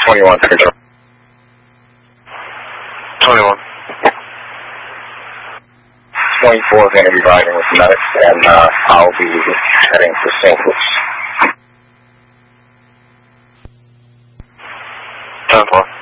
21, control. 21. 24 is going to be riding with medics, and I'll be heading for St. Louis. 10-4.